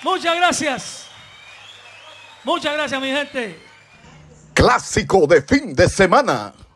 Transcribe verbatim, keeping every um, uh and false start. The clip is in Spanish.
Muchas gracias. Muchas gracias, mi gente. Clásico de fin de semana.